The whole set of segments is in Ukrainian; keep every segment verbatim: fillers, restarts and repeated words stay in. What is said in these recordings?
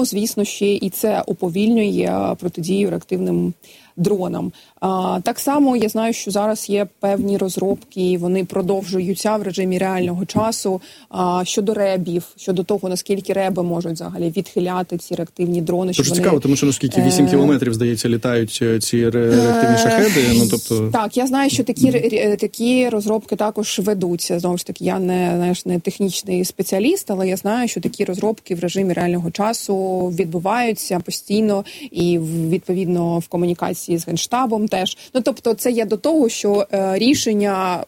тому, звісно, ще і це уповільнює протидію реактивним дронам. А, так само я знаю, що зараз є певні розробки, вони продовжуються в режимі реального часу а, щодо ребів, щодо того, наскільки реби можуть взагалі відхиляти ці реактивні дрони. Дуже цікаво, тому що наскільки вісім кілометрів, здається, літають ці реактивні шахеди. Ну, тобто... Так, я знаю, що такі, такі розробки також ведуться. Знову ж таки, я не, знаєш, не технічний спеціаліст, але я знаю, що такі розробки в режимі реального часу відбуваються постійно і, відповідно, в комунікації з Генштабом теж. Ну, тобто, це є до того, що е, рішення,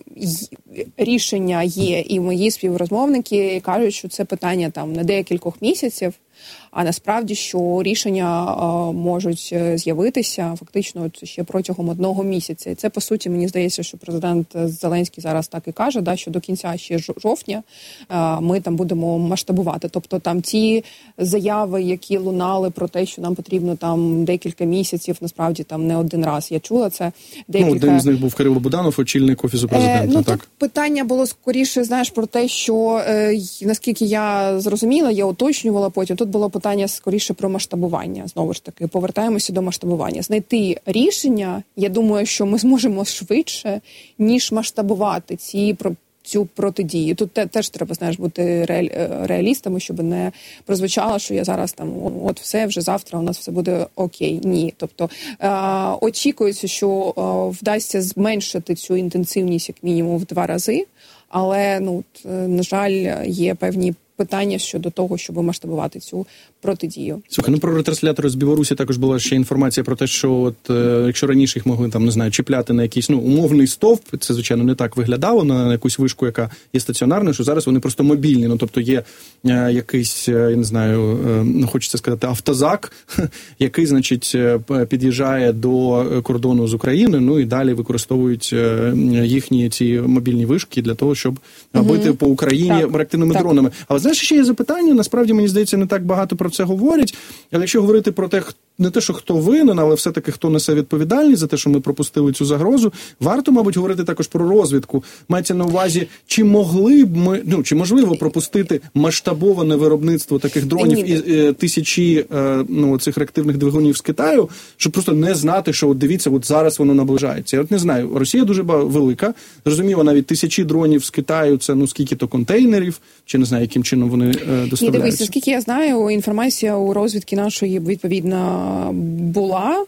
рішення є, і мої співрозмовники кажуть, що це питання там не декількох місяців, а насправді, що рішення е, можуть з'явитися фактично ще протягом одного місяця. І це, по суті, мені здається, що президент Зеленський зараз так і каже, да, що до кінця ще жовтня е, ми там будемо масштабувати. Тобто там ті заяви, які лунали про те, що нам потрібно там декілька місяців, насправді там не один раз. Я чула це. Декілька... Ну, один з них був Кирило Буданов, очільник Офісу президента. Е, ну, так? Тут питання було скоріше, знаєш, про те, що, е, наскільки я зрозуміла, я уточнювала потім, тут було питання скоріше про масштабування. Знову ж таки, повертаємося до масштабування. Знайти рішення, я думаю, що ми зможемо швидше, ніж масштабувати ці цю протидію. Тут теж треба, знаєш, бути реалістами, щоб не прозвучало, що я зараз там, от все, вже завтра у нас все буде окей. Ні. Тобто е- очікується, що е- вдасться зменшити цю інтенсивність як мінімум в два рази, але, ну, на жаль, є певні питання щодо того, щоб масштабувати цю протидію. Слухай, ну про ретранслятори з Білорусі також була ще інформація про те, що от е, якщо раніше їх могли там, не знаю, чіпляти на якийсь, ну, умовний стовп, це, звичайно, не так виглядало, на якусь вишку, яка є стаціонарною, що зараз вони просто мобільні. Ну, тобто є е, якийсь, я не знаю, е, хочеться сказати, автозак, який, значить, під'їжджає до кордону з Україною, ну і далі використовують е, їхні ці мобільні вишки для того, щоб угу. бити по Україні так, реактивними так. дронами. Але знаєш, ще є запитання, насправді, мені здається, не так багато про це говорять, але якщо говорити про те, не те, що хто винен, але все-таки хто несе відповідальність за те, що ми пропустили цю загрозу, варто, мабуть, говорити також про розвідку. Мається на увазі, чи могли б ми, ну, чи можливо пропустити масштабоване виробництво таких дронів і е, тисячі е, ну, цих реактивних двигунів з Китаю, щоб просто не знати, що от дивіться, от зараз воно наближається. Я от не знаю, Росія дуже велика, зрозуміло, навіть тисячі дронів з Китаю, це, ну, скільки-то контейнерів, чи не знаю, яким чином вони е, доставляються. Ні, дивіться, скільки я знаю, інформація у розвідки нашої, відповідно, була.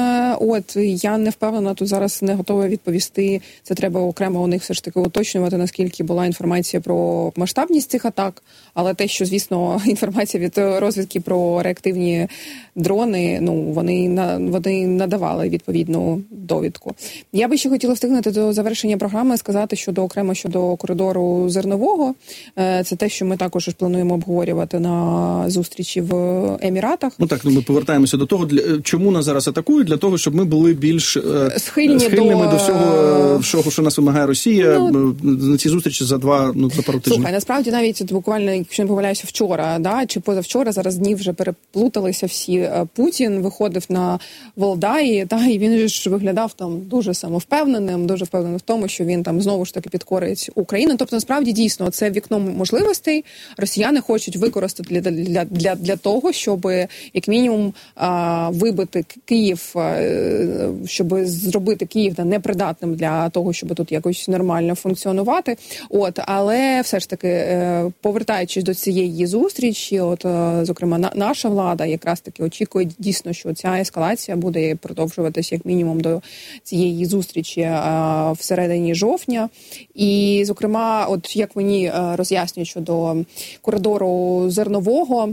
От, я не впевнена, тут зараз не готова відповісти. Це треба окремо у них все ж таки уточнювати, наскільки була інформація про масштабність цих атак. Але те, що, звісно, інформація від розвідки про реактивні дрони, ну, вони, вони надавали відповідну довідку. Я би ще хотіла встигнути до завершення програми сказати щодо окремо щодо коридору зернового. Це те, що ми також плануємо обговорювати на зустрічі в Еміратах. Ну так, ну ми повертаємося до того, для, чому нас зараз атакують, для того, щоб ми були більш Схильні схильними до... до всього, всього, що нас вимагає Росія, ну, на цій зустрічі за два, ну, за пару тижнів. Слухай, насправді навіть буквально, якщо не помиляюся, вчора, да, чи позавчора, зараз дні вже переплуталися всі. Путін виходив на Валдаї, та, і він ж виглядав там дуже самовпевненим, дуже впевненим в тому, що він там знову ж таки підкорить Україну. Тобто, насправді, дійсно, це вікно можливостей. Росіяни хочуть використати для, для, для, для того, щоб, як мінімум, а, вибити Київ, щоб зробити Київ непридатним для того, щоб тут якось нормально функціонувати. От, але все ж таки, повертаючись до цієї зустрічі, от, зокрема, наша влада якраз таки очікує дійсно, що ця ескалація буде продовжуватись як мінімум до цієї зустрічі всередині жовтня. І, зокрема, от як мені роз'яснюють щодо коридору зернового,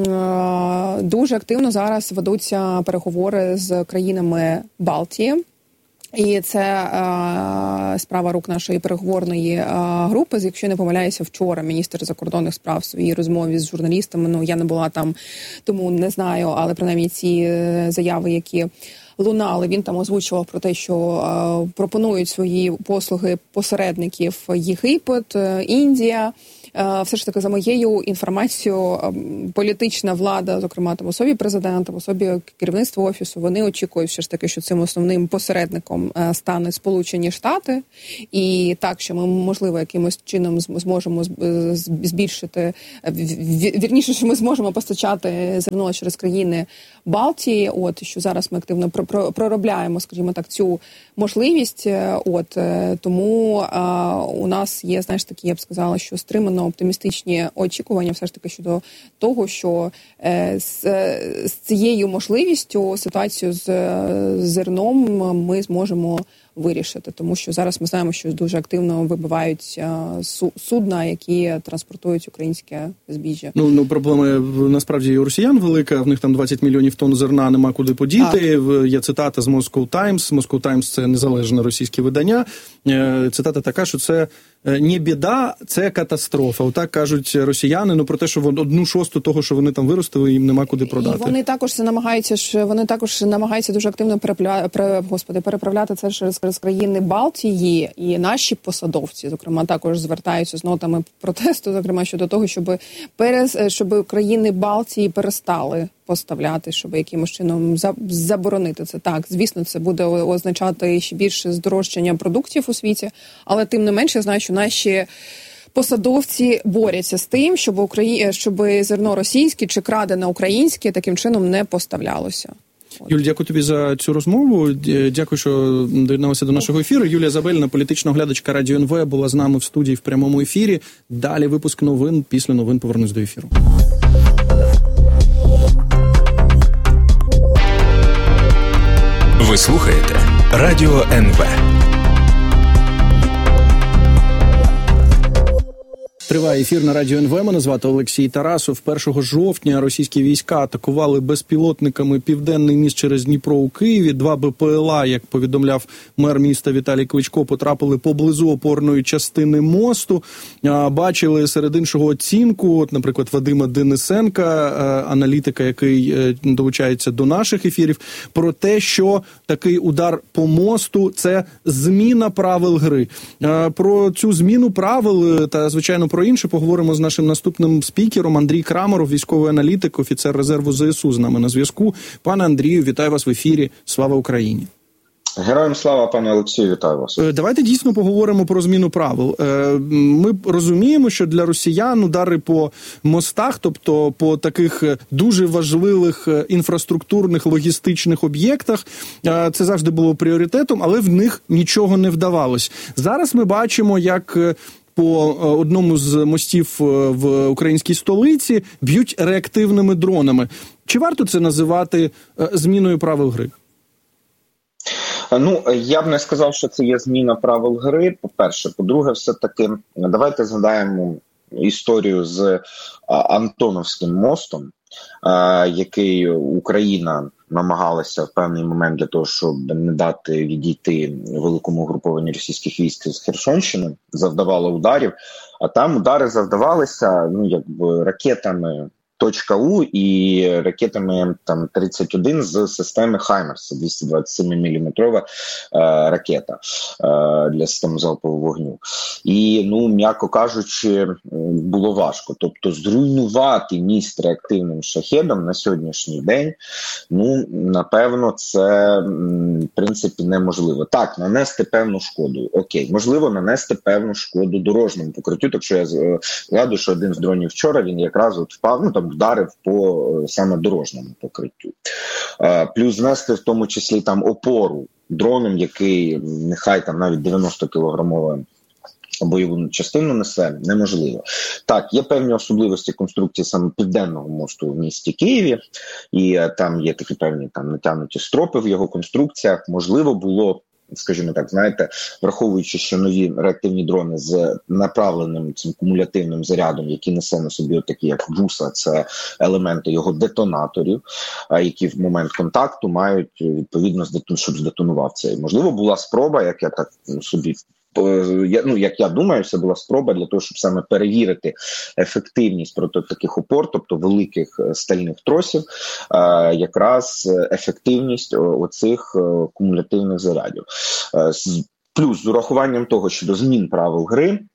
дуже активно зараз ведуться переговори з країнами Балтії. І це е, справа рук нашої переговорної е, групи. Якщо не помиляюся, вчора міністр закордонних справ в своїй розмові з журналістами, ну я не була там, тому не знаю, але принаймні ці заяви, які лунали, він там озвучував про те, що е, пропонують свої послуги посередників Єгипет, Індія, все ж таки, за моєю інформацією, політична влада, зокрема там особі президента, в особі керівництва офісу, вони очікують все ж таки, що цим основним посередником стане Сполучені Штати. І так, що ми, можливо, якимось чином зможемо збільшити, вірніше, що ми зможемо постачати зерно через країни Балтії, от, що зараз ми активно проробляємо, скажімо так, цю можливість. От, тому а, у нас є, знаєш, такі, я б сказала, що стримано оптимістичні очікування все ж таки щодо того, що е, з, з цією можливістю ситуацію з, з зерном ми зможемо вирішити, тому що зараз ми знаємо, що дуже активно вибивають а, судна, які транспортують українське збіжжя. Ну, ну проблема насправді і у росіян велика, в них там двадцять мільйонів тонн зерна, нема куди подіти. Так. Є цитата з Moscow Times. Moscow Times – це незалежне російське видання. Цитата така, що це не біда, це катастрофа. Отак кажуть росіяни, ну про те, що одну шосту того, що вони там виростили, їм нема куди продати. І вони також намагаються ж, вони також намагаються дуже активно перепля... пере... Господи, переправляти це через з країни Балтії, і наші посадовці, зокрема, також звертаються з нотами протесту, зокрема, щодо того, щоб перес... щоб країни Балтії перестали поставляти, щоб якимось чином заборонити це. Так, звісно, це буде означати ще більше здорожчання продуктів у світі, але тим не менше, я знаю, що наші посадовці борються з тим, щоб Украї... щоб зерно російське чи крадене українське таким чином не поставлялося. Юль, дякую тобі за цю розмову. Дякую, що доєдналася до нашого ефіру. Юлія Забельна, політична оглядачка Радіо ен ве, була з нами в студії в прямому ефірі. Далі випуск новин. Після новин повернусь до ефіру. Ви слухаєте Радіо ен ве. Триває ефір на Радіо ен ве. Мене звати Олексій Тарасов. першого жовтня російські війська атакували безпілотниками південний міст через Дніпро у Києві. Два бе пе el а, як повідомляв мер міста Віталій Кличко, потрапили поблизу опорної частини мосту. Бачили серед іншого оцінку, от, наприклад, Вадима Денисенка, аналітика, який долучається до наших ефірів, про те, що такий удар по мосту – це зміна правил гри. Про цю зміну правил та, звичайно, про інше поговоримо з нашим наступним спікером. Андрій Крамаров, військовий аналітик, офіцер резерву зе ес у, з нами на зв'язку. Пане Андрію, вітаю вас в ефірі. Слава Україні! Героям слава, пане Олексію, вітаю вас. Давайте дійсно поговоримо про зміну правил. Ми розуміємо, що для росіян удари по мостах, тобто по таких дуже важливих інфраструктурних, логістичних об'єктах, це завжди було пріоритетом, але в них нічого не вдавалось. Зараз ми бачимо, як по одному з мостів в українській столиці б'ють реактивними дронами. Чи варто це називати зміною правил гри? Ну, я б не сказав, що це є зміна правил гри, по-перше. По-друге, все-таки, давайте згадаємо історію з Антоновським мостом, який Україна намагалася в певний момент для того, щоб не дати відійти великому угрупованню російських військ з Херсонщини, завдавала ударів, а там удари завдавалися, ну, якби ракетами .У і ракетами там тридцять один з системи Хаймерс, двісті двадцять сім міліметрова е, ракета е, для системи залпового вогню. І, ну, м'яко кажучи, було важко. Тобто зруйнувати міст реактивним шахедом на сьогоднішній день, ну, напевно, це в принципі неможливо. Так, нанести певну шкоду. Окей, можливо, нанести певну шкоду дорожньому покриттю, так що я згадую, що один з дронів вчора, він якраз от впав, ну, там, вдарив по саме дорожньому покриттю. Плюс знести в тому числі там опору дроном, який нехай там навіть дев'яносто кілограмова бойову частину несе, неможливо. Так, є певні особливості конструкції саме Південного мосту в місті Києві, і там є такі певні там натягнуті стропи в його конструкціях. Можливо було, скажімо так, знаєте, враховуючи, що нові реактивні дрони з направленим цим кумулятивним зарядом, які несе на собі такі, як вуса, це елементи його детонаторів, які в момент контакту мають, відповідно, щоб здетонував цей. Можливо, була спроба, як я так собі Я, ну, як я думаю, це була спроба для того, щоб саме перевірити ефективність проти таких опор, тобто великих стальних тросів, е, якраз ефективність оцих кумулятивних зарядів. Е, плюс з урахуванням того, що до змін правил гри,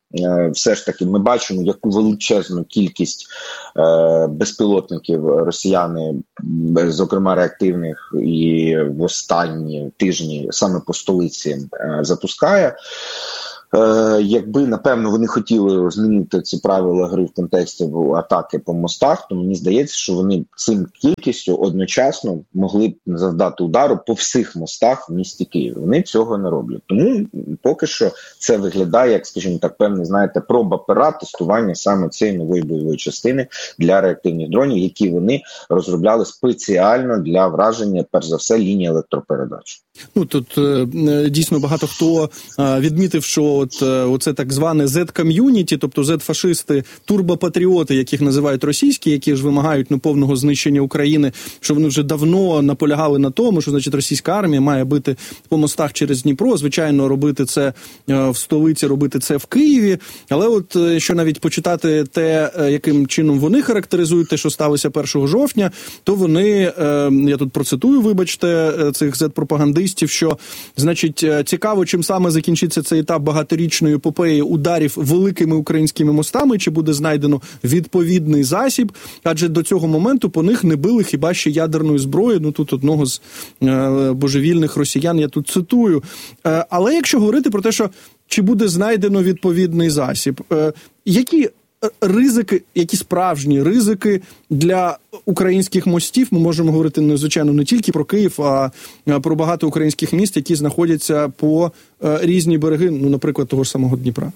все ж таки ми бачимо, яку величезну кількість е, безпілотників росіяни, зокрема реактивних, і в останні тижні саме по столиці е, запускає. Е, якби, напевно, вони хотіли змінити ці правила гри в контексті атаки по мостах, то мені здається, що вони цим кількістю одночасно могли б завдати удару по всіх мостах в місті Києві. Вони цього не роблять. Тому поки що це виглядає, як, скажімо так, певний, знаєте, проба пера тестування саме цієї нової бойової частини для реактивних дронів, які вони розробляли спеціально для враження, перш за все, лінії електропередач. Ну, тут е, дійсно багато хто е, відмітив, що от, е, оце так зване Z-ком'юніті, тобто Z-фашисти, турбопатріоти, яких називають російські, які ж вимагають ну, повного знищення України, що вони вже давно наполягали на тому, що, значить, російська армія має бити по мостах через Дніпро, звичайно, робити це е, в столиці, робити це в Києві, але от, е, що навіть почитати те, е, яким чином вони характеризують те, що сталося першого жовтня, то вони, е, я тут процитую, вибачте, цих Z-пропагандистів, що, значить, цікаво, чим саме закінчиться цей етап багаторічної епопеї ударів великими українськими мостами, чи буде знайдено відповідний засіб, адже до цього моменту по них не били хіба ще ядерною зброєю, ну тут одного з е, божевільних росіян, я тут цитую. Е, але якщо говорити про те, що чи буде знайдено відповідний засіб, е, які ризики, які справжні ризики для українських мостів, ми можемо говорити, ну, звичайно, не тільки про Київ, а про багато українських міст, які знаходяться по різні береги, ну, наприклад, того ж самого Дніпра?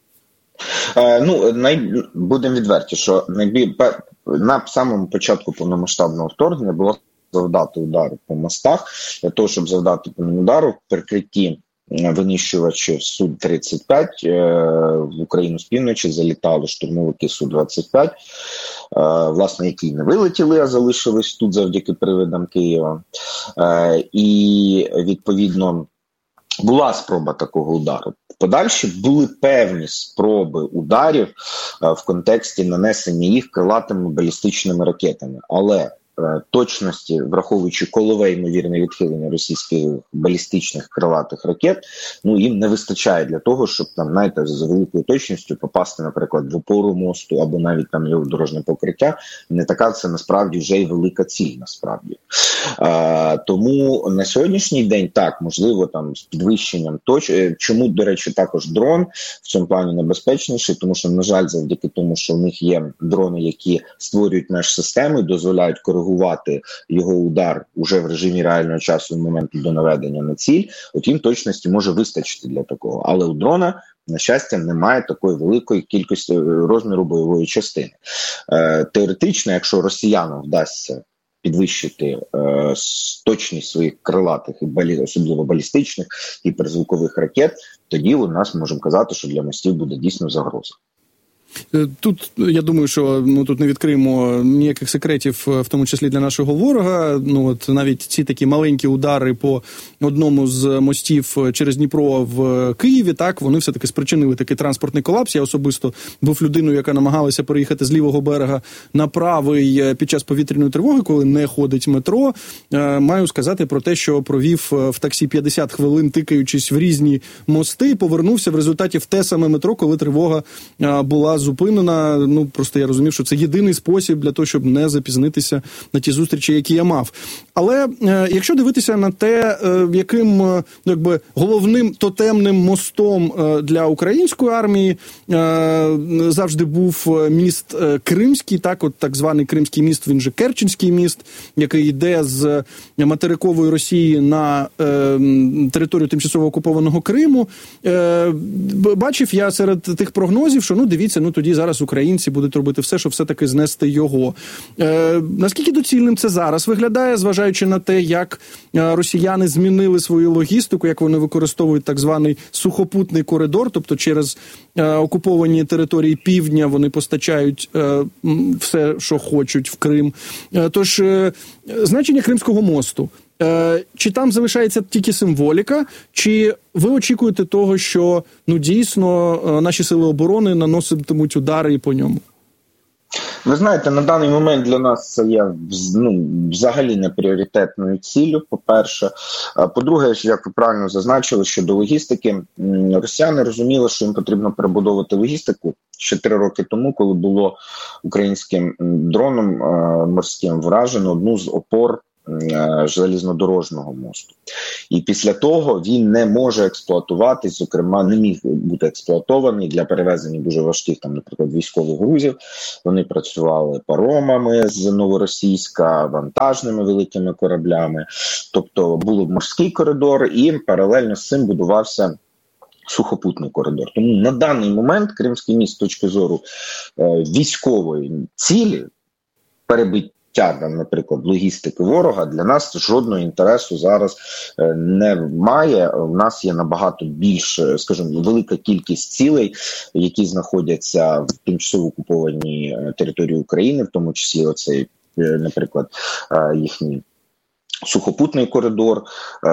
Е, ну, най... будемо відверті, що найбіль... на самому початку повномасштабного вторгнення було завдати удару по мостах. Для того, щоб завдати по ним удару, в прикритті винищувачів Су тридцять п'ять в Україну з півночі залітали штурмовики Су двадцять п'ять, власне, які не вилетіли, а залишились тут завдяки привидам Києва. І, відповідно, була спроба такого удару. Подальші були певні спроби ударів в контексті нанесення їх крилатими балістичними ракетами, але точності, враховуючи колове ймовірне відхилення російських балістичних крилатих ракет, ну їм не вистачає для того, щоб там, знаєте, з великою точністю попасти, наприклад, в опору мосту або навіть там його дорожнє покриття. Не така це насправді вже й велика ціль, насправді. А, тому на сьогоднішній день так, можливо, там з підвищенням точ... Чому, до речі, також дрон в цьому плані небезпечніший, тому що, на жаль, завдяки тому, що в них є дрони, які створюють меж-системи, дозволяють коригувати його удар уже в режимі реального часу в моменту до наведення на ціль, от їм точності може вистачити для такого. Але у дрона, на щастя, немає такої великої кількості розміру бойової частини. Е, теоретично, якщо росіянам вдасться підвищити е, точність своїх крилатих, і балі, особливо балістичних, гіперзвукових ракет, тоді у нас можемо казати, що для мостів буде дійсно загроза. Тут, я думаю, що ну, тут не відкриємо ніяких секретів, в тому числі для нашого ворога. Ну, от навіть ці такі маленькі удари по одному з мостів через Дніпро в Києві, так, вони все-таки спричинили такий транспортний колапс. Я особисто був людиною, яка намагалася переїхати з лівого берега на правий під час повітряної тривоги, коли не ходить метро. Маю сказати про те, що провів в таксі п'ятдесят хвилин, тикаючись в різні мости, і повернувся в результаті в те саме метро, коли тривога була зупинена. Ну, просто я розумів, що це єдиний спосіб для того, щоб не запізнитися на ті зустрічі, які я мав. Але е, якщо дивитися на те, е, яким е, якби головним тотемним мостом е, для української армії е, завжди був міст е, Кримський, так, от так званий Кримський міст, він же Керченський міст, який йде з материкової Росії на е, територію тимчасово окупованого Криму. Е, бачив я серед тих прогнозів, що, ну, дивіться, ну, тоді зараз українці будуть робити все, щоб все-таки знести його. Е, наскільки доцільним це зараз виглядає, зважаючи на те, як росіяни змінили свою логістику, як вони використовують так званий сухопутний коридор, тобто через е, окуповані території півдня вони постачають е, все, що хочуть в Крим. Е, тож, е, значення Кримського мосту. Чи там залишається тільки символіка, чи ви очікуєте того, що, ну, дійсно наші сили оборони наноситимуть удари і по ньому? Ви знаєте, на даний момент для нас це є ну, взагалі не пріоритетною ціллю, по-перше. По-друге, як ви правильно зазначили, щодо логістики, росіяни розуміли, що їм потрібно перебудовувати логістику ще три роки тому, коли було українським дроном морським вражено одну з опор железнодорожного мосту. І після того він не може експлуатуватись, зокрема, не міг бути експлуатований для перевезення дуже важких, там, наприклад, військових грузів. Вони працювали паромами з Новоросійська, вантажними великими кораблями. Тобто був морський коридор і паралельно з цим будувався сухопутний коридор. Тому на даний момент Кримський міст з точки зору е, військової цілі, перебиття, Там, наприклад, логістики ворога, для нас жодного інтересу зараз не має. У нас є набагато більше, скажімо, велика кількість цілей, які знаходяться в тимчасово окупованій території України, в тому числі оцей, наприклад, їхній сухопутний коридор,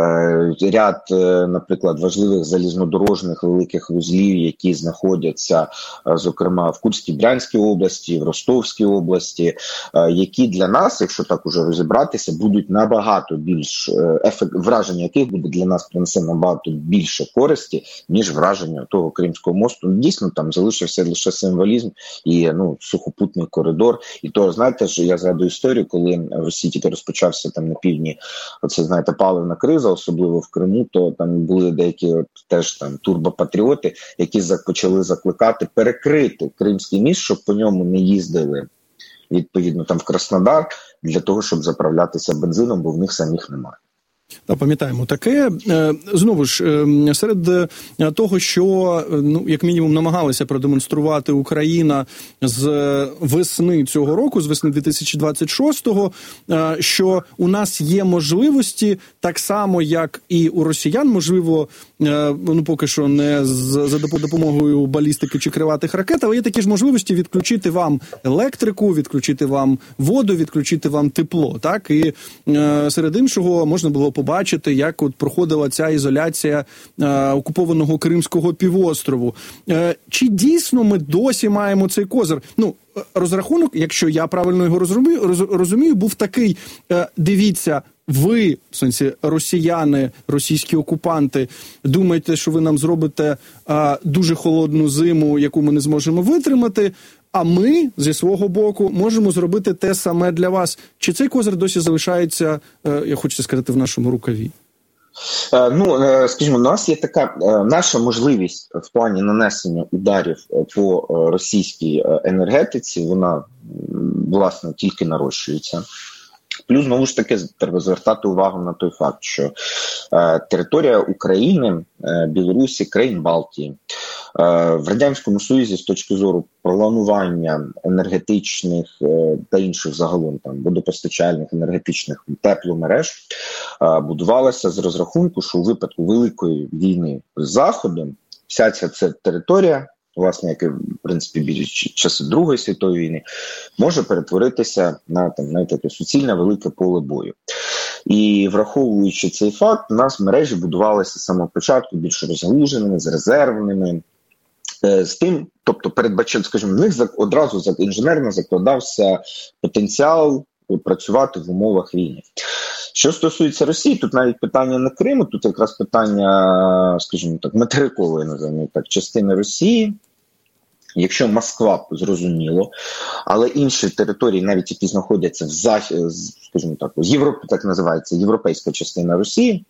ряд, наприклад, важливих залізнодорожних великих вузлів, які знаходяться, зокрема, в Курській, Брянській області, в Ростовській області, які для нас, якщо так уже розібратися, будуть набагато більш, ефект, враження яких буде для нас принесе набагато більше користі, ніж враження того Кримського мосту. Дійсно, там залишився лише символізм і ну, сухопутний коридор. І то, знаєте, що я згадую історію, коли в Росії тільки розпочався там на півдні оце, знаєте, паливна криза, особливо в Криму, то там були деякі от, теж там турбопатріоти, які почали закликати перекрити Кримський міст, щоб по ньому не їздили, відповідно, там в Краснодар, для того, щоб заправлятися бензином, бо в них самих немає. Та, пам'ятаємо таке. Знову ж, серед того, що, ну, як мінімум, намагалися продемонструвати Україна з весни цього року, з весни дві тисячі двадцять шостого, що у нас є можливості, так само, як і у росіян, можливо, ну, поки що не за допомогою балістики чи криватих ракет, але є такі ж можливості відключити вам електрику, відключити вам воду, відключити вам тепло, так? І серед іншого можна було побачити, як от проходила ця ізоляція е, окупованого Кримського півострову. Е, чи дійсно ми досі маємо цей козир? Ну, розрахунок, якщо я правильно його розумію, роз, розумію, був такий, е, дивіться, ви, в сенсі росіяни, російські окупанти, думаєте, що ви нам зробите е, дуже холодну зиму, яку ми не зможемо витримати, а ми, зі свого боку, можемо зробити те саме для вас. Чи цей козир досі залишається, я хочу сказати, в нашому рукаві? Ну, скажімо, у нас є така наша можливість в плані нанесення ударів по російській енергетиці, вона, власне, тільки нарощується. Плюс, знову ж таки, треба звертати увагу на той факт, що е, територія України, е, Білорусі, країн Балтії, е, в Радянському Союзі з точки зору планування енергетичних е, та інших загалом там водопостачальних, енергетичних тепломереж е, будувалася з розрахунку, що у випадку великої війни з Заходом вся ця, ця територія, власне, як і, в принципі, біля часи Другої світової війни, може перетворитися на там, на таке суцільне велике поле бою. І враховуючи цей факт, у нас мережі будувалися з самого початку більш розгалуженими, з резервними, з тим, тобто передбачив, скажімо, в них одразу інженерно закладався потенціал працювати в умовах війни. Що стосується Росії, тут навіть питання не Криму, тут якраз питання, скажімо так, материкової, називаємо так, частини Росії. Якщо Москва, зрозуміло, але інші території, навіть які знаходяться в захід, скажімо так, Європі, так називається, європейська частина Росії,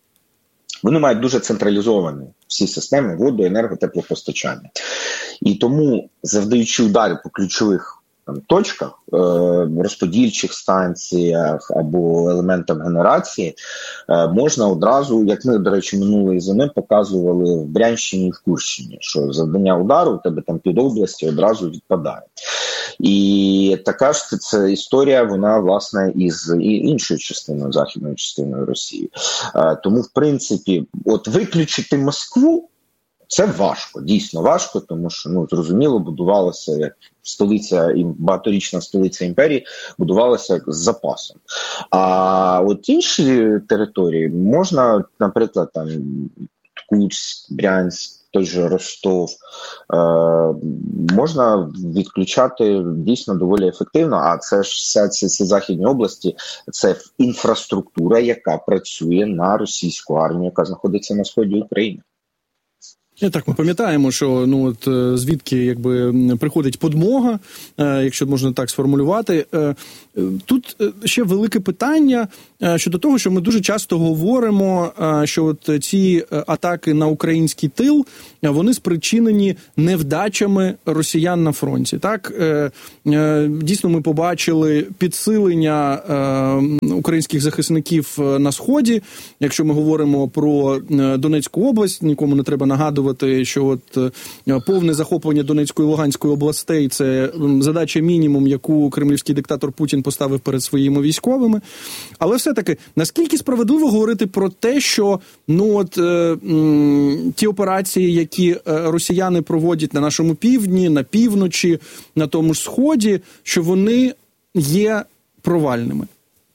вони мають дуже централізовані всі системи воду, енерго, теплопостачання. І тому, завдаючи удари по ключових там, точках, е, розподільчих станціях або елементам генерації, е, можна одразу, як ми, до речі, минулої зими показували в Брянщині і в Курщині, що завдання удару у тебе там під області одразу відпадає. І така ж це історія, вона, власне, із іншою частиною, західною частиною Росії. Е, тому, в принципі, от виключити Москву, це важко, дійсно важко, тому що, ну, зрозуміло, будувалося як столиця, багаторічна столиця імперії, будувалася з запасом. А от інші території можна, наприклад, там Курськ, Брянськ, той же Ростов, можна відключати дійсно доволі ефективно, а це ж все ці, ці західні області, це інфраструктура, яка працює на російську армію, яка знаходиться на сході України. І так, ми пам'ятаємо, що ну от звідки якби приходить подмога, якщо можна так сформулювати. Тут ще велике питання щодо того, що ми дуже часто говоримо, що от ці атаки на український тил, вони спричинені невдачами росіян на фронті. Так, дійсно, ми побачили підсилення українських захисників на Сході. Якщо ми говоримо про Донецьку область, нікому не треба нагадувати, що от повне захоплення Донецької і Луганської областей – це задача мінімум, яку кремлівський диктатор Путін поставив перед своїми військовими. Але все-таки, наскільки справедливо говорити про те, що ну от е, м, ті операції, які е, росіяни проводять на нашому півдні, на півночі, на тому ж Сході, що вони є провальними?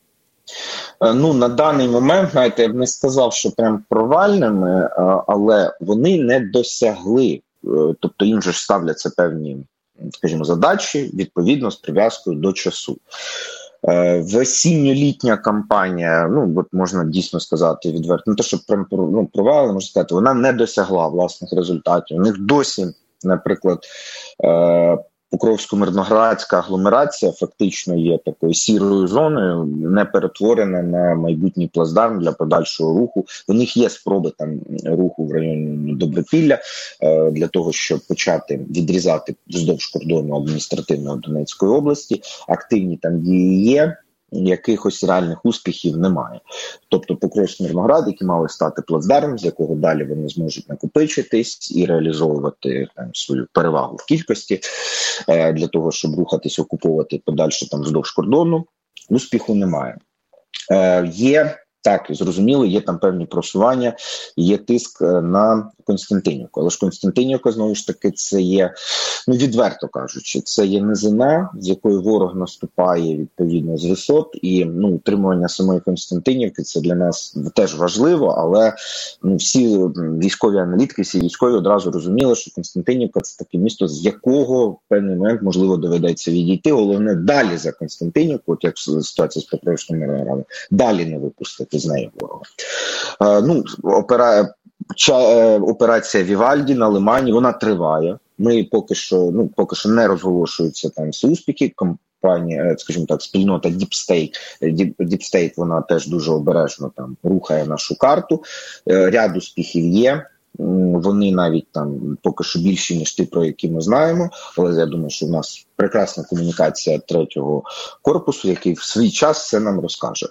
Ну, на даний момент, знаєте, я б не сказав, що прям провальними, але вони не досягли, тобто їм же ставляться певні, скажімо, задачі, відповідно, з прив'язкою до часу. Весінньо-літня кампанія, ну, от можна дійсно сказати відверто, не те, що прям ну, провали, можна сказати, вона не досягла власних результатів. У них досі, наприклад, Покровсько-Мирноградська агломерація фактично є такою сірою зоною, не перетворена на майбутній плацдарм для подальшого руху. У них є спроби там руху в районі Добропілля для того, щоб почати відрізати вздовж кордону адміністративного Донецької області. Активні там дії є. Якихось реальних успіхів немає. Тобто Покровськ-Мирноград, які мали стати плацдармом, з якого далі вони зможуть накопичитись і реалізовувати там свою перевагу в кількості е, для того, щоб рухатись, окуповувати подальше там вздовж кордону, успіху немає. Е, є, так, зрозуміло, є там певні просування, є тиск на Константинівку. Але ж Константинівка, знову ж таки, це є, ну, відверто кажучи, це є низина, з якої ворог наступає, відповідно, з висот, і, ну, утримування самої Константинівки, це для нас теж важливо, але, ну, всі військові аналітики, всі військові одразу розуміли, що Константинівка – це таке місто, з якого в певний момент, можливо, доведеться відійти. Головне, далі за Константинівку, от як ситуація з Покровським Мирноградом, далі не випустити з неї ворога. Е, ну, опера... Ча... Операція Вівальді на Лимані, вона триває. Ми поки що, ну, поки що не розголошуються там всі успіхи. Компанія, скажімо так, спільнота Deep State, Deep, Deep State, вона теж дуже обережно там рухає нашу карту. Ряд успіхів є. Вони навіть там поки що більші, ніж ті, про які ми знаємо. Але я думаю, що в нас прекрасна комунікація третього корпусу, який в свій час все нам розкаже.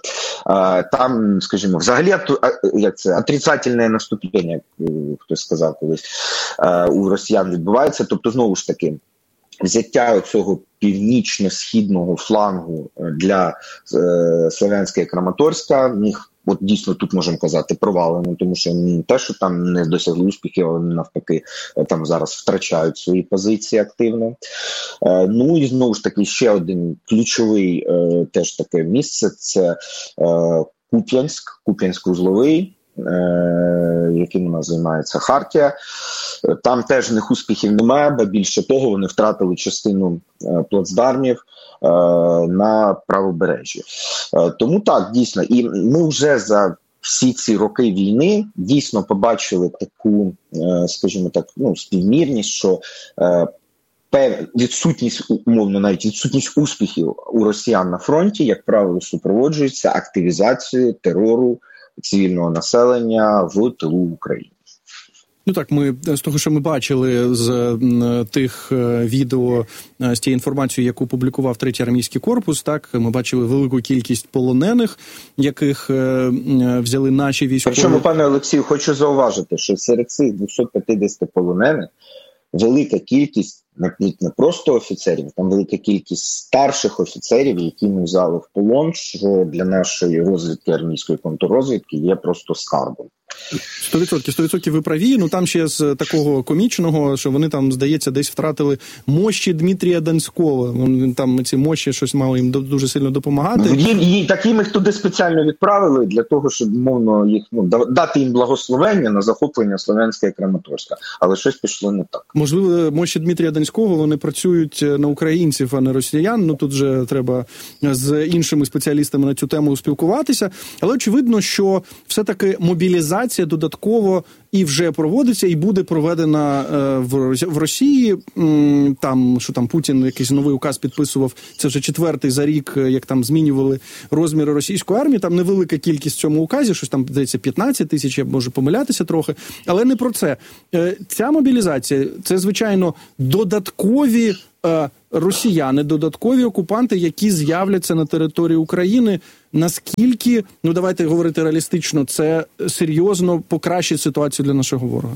Там, скажімо, взагалі, як це, отрицательне наступлення, як хтось сказав колись, у росіян відбувається. Тобто, знову ж таки, взяття цього північно-східного флангу для е, Слов'янська і Краматорська, їх от дійсно тут можемо казати провалено, тому що не те, що там не досягли успіхів, але навпаки там зараз втрачають свої позиції активно. Е, ну і знову ж таки ще один ключовий е, теж таке місце – це е, Куп'янськ, Куп'янськ-Узловий, е, яким у нас займається Хартія. Там теж в них успіхів немає, бо більше того, вони втратили частину е, плацдармів е, на правобережжі. Е, тому так, дійсно, і ми вже за всі ці роки війни дійсно побачили таку, е, скажімо так, ну, співмірність, що е, відсутність, умовно, навіть відсутність успіхів у росіян на фронті, як правило, супроводжується активізацією терору цивільного населення в тилу України. Ну так, ми з того, що ми бачили з тих відео, з тієї інформації, яку публікував третій армійський корпус, так, ми бачили велику кількість полонених, яких взяли наші військові. Причому, пане Олексію, хочу зауважити, що серед цих двісті п'ятдесят полонених велика кількість не просто офіцерів, там велика кількість старших офіцерів, які ми взяли в полон, що для нашої розвідки, армійської контррозвідки, є просто скарбом. Сто відсотків, сто відсотків ви праві. Ну там ще з такого комічного, що вони там, здається, десь втратили мощі Дмитрія Донського. Вони там ці мощі щось мали їм дуже сильно допомагати. Їм, їм таким їх туди спеціально відправили для того, щоб мовно їх ну дати їм благословення на захоплення Слов'янська і Краматорська. Але щось пішло не так. Можливо, мощі Дмитрія Донського вони працюють на українців, а не росіян. Ну тут же треба з іншими спеціалістами на цю тему спілкуватися. Але очевидно, що все-таки мобілізація додатково і вже проводиться, і буде проведена в Росії. Там, що там Путін якийсь новий указ підписував, це вже четвертий за рік, як там змінювали розміри російської армії. Там невелика кількість в цьому указі, щось там, здається, п'ятнадцять тисяч, я можу помилятися трохи. Але не про це. Ця мобілізація, це, звичайно, додаткові росіяни, додаткові окупанти, які з'являться на території України. Наскільки, ну давайте говорити реалістично, це серйозно покращить ситуацію для нашого ворога?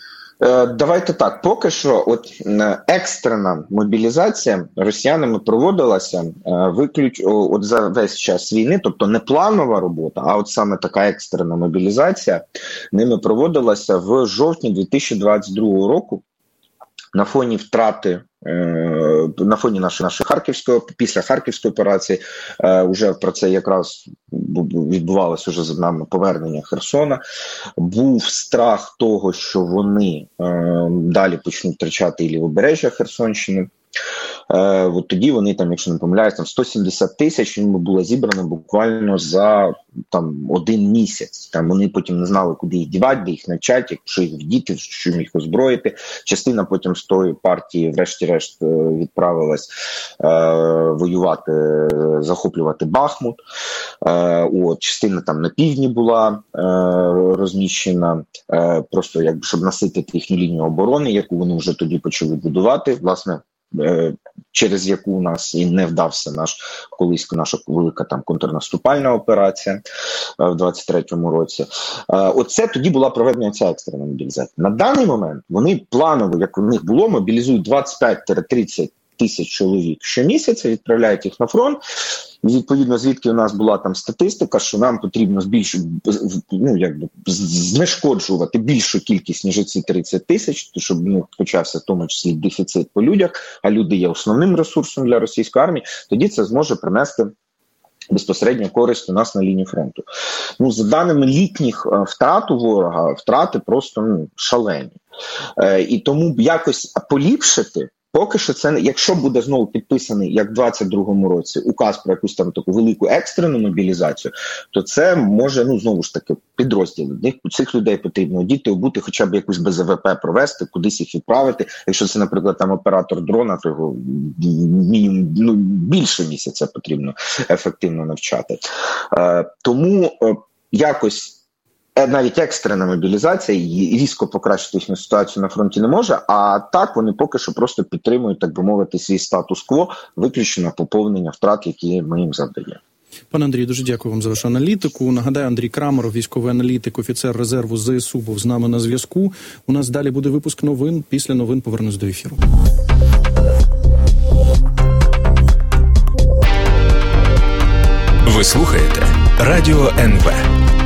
Давайте так, поки що от екстрена мобілізація росіянами проводилася виключ от за весь час війни, тобто не планова робота, а от саме така екстрена мобілізація ними проводилася в жовтні дві тисячі двадцять другого року на фоні втрати на фоні нашої, нашої Харківської, після Харківської операції, вже про це якраз відбувалося вже з нами повернення Херсона. Був страх того, що вони далі почнуть втрачати і лівобережжя Херсонщини. От тоді вони там, якщо не помиляюсь, там сто сімдесят тисяч було зібрано буквально за там один місяць. Там вони потім не знали, куди їх дівати, де їх навчати, якщо їх вдіти, що їх озброїти. Частина потім з тої партії, врешті-решт, відправилась е, воювати, захоплювати Бахмут. Е, от, частина там на півдні була е, розміщена, е, просто як щоб наситити їхню лінію оборони, яку вони вже тоді почали будувати, власне, через яку у нас і не вдався наш колись наша велика там контрнаступальна операція в двадцять третьому році. Оце тоді була проведена ця екстрена мобілізація. На даний момент вони планово, як у них було, мобілізують двадцять п'ять - тридцять тисяч чоловік щомісяця, відправляють їх на фронт. Відповідно, звідки у нас була там статистика, що нам потрібно збільшити, ну, якби, знешкоджувати більшу кількість, ніж ці тридцять тисяч, щоб ну, почався в тому числі дефіцит по людях, а люди є основним ресурсом для російської армії, тоді це зможе принести безпосередньо користь у нас на лінії фронту. Ну, за даними літніх втрат у ворога, втрати просто ну, шалені. Е, і тому якось поліпшити, поки що це, якщо буде знову підписаний, як в двадцять другому році, указ про якусь там таку велику екстрену мобілізацію, то це може, ну, знову ж таки, підрозділи. Цих людей потрібно діти, обути, хоча б якусь Б З В П провести, кудись їх відправити. Якщо це, наприклад, там оператор дрона, то його мінімум, ну, більше місяця потрібно ефективно навчати. Е, тому е, якось навіть екстрена мобілізація і різко покращити їхню ситуацію на фронті не може, а так вони поки що просто підтримують, так би мовити, свій статус-кво, виключно поповнення втрат, які ми їм завдаємо. Пане Андрію, дуже дякую вам за вашу аналітику. Нагадаю, Андрій Крамаров, військовий аналітик, офіцер резерву З С У, був з нами на зв'язку. У нас далі буде випуск новин. Після новин повернусь до ефіру. Ви слухаєте Радіо Ен Ве.